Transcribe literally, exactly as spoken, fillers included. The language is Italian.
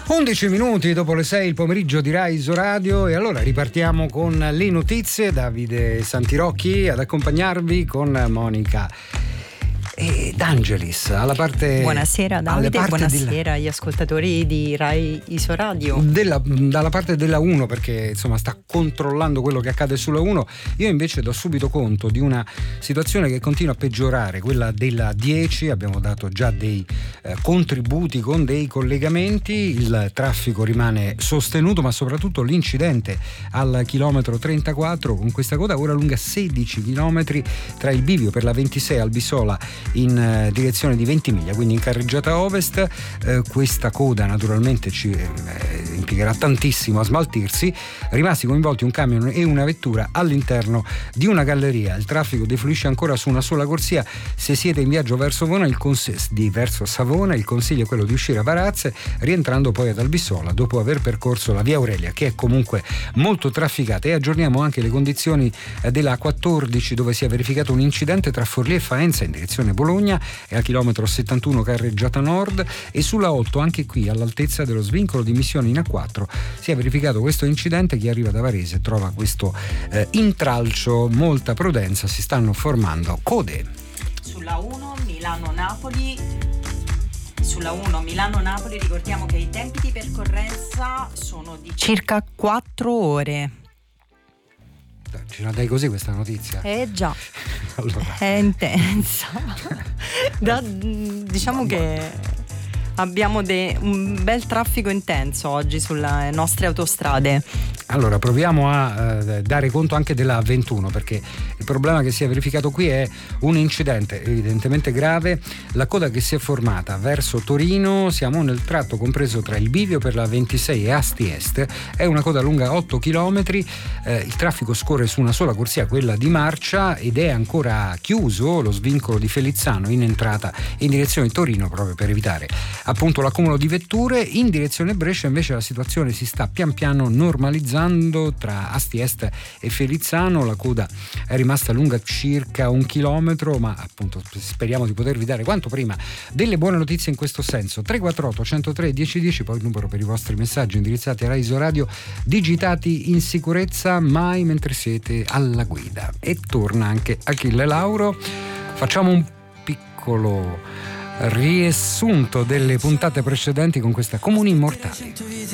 undici minuti dopo le sei il pomeriggio di Rai Isoradio, e allora ripartiamo con le notizie. Davide Santirocchi ad accompagnarvi con Monica e D'Angelis alla parte. Buonasera Davide, buonasera della, agli ascoltatori di Rai Isoradio. Della, dalla parte della uno, perché insomma sta controllando quello che accade sulla uno. Io invece do subito conto di una situazione che continua a peggiorare, quella della dieci. Abbiamo dato già dei eh, contributi con dei collegamenti. Il traffico rimane sostenuto, ma soprattutto l'incidente al chilometro trentaquattro con questa coda ora lunga sedici chilometri tra il bivio per la ventisei Albissola in eh, direzione di Ventimiglia, quindi in carreggiata ovest. Eh, questa coda naturalmente ci eh, impiegherà tantissimo a smaltirsi. Rimasti coinvolti un camion e una vettura all'interno di una galleria. Il traffico defluisce ancora su una sola corsia. Se siete in viaggio verso Savona, il cons- di verso Savona, il consiglio è quello di uscire a Varazze, rientrando poi ad Albissola dopo aver percorso la via Aurelia, che è comunque molto trafficata. E aggiorniamo anche le condizioni eh, della A quattordici, dove si è verificato un incidente tra Forlì e Faenza in direzione Bologna, è al chilometro settantuno carreggiata nord, e sulla otto anche qui all'altezza dello svincolo di Missione in A quattro si è verificato questo incidente. Chi arriva da Varese trova questo eh, intralcio. Molta prudenza, si stanno formando code. Sulla uno Milano-Napoli Sulla uno Milano-Napoli ricordiamo che i tempi di percorrenza sono di circa quattro ore. Ce la dai così questa notizia? Eh già, allora. È intensa. da, diciamo che abbiamo de, un bel traffico intenso oggi sulle nostre autostrade. Allora proviamo a eh, dare conto anche della ventuno, perché il problema che si è verificato qui è un incidente evidentemente grave. La coda che si è formata verso Torino, siamo nel tratto compreso tra il bivio per la ventisei e Asti Est, è una coda lunga otto chilometri. Eh, il traffico scorre su una sola corsia, quella di marcia, ed è ancora chiuso lo svincolo di Felizzano in entrata in direzione Torino, proprio per evitare appunto l'accumulo di vetture. In direzione Brescia invece la situazione si sta pian piano normalizzando tra Asti Est e Felizzano. La coda è rimasta lunga circa un chilometro, ma appunto speriamo di potervi dare quanto prima delle buone notizie in questo senso. Tre quattro otto uno zero tre uno zero uno zero, poi il numero per i vostri messaggi indirizzati a Rai Isoradio, digitati in sicurezza mai mentre siete alla guida. E torna anche Achille Lauro. Facciamo un piccolo riassunto delle puntate precedenti con questa Comuni Immortali.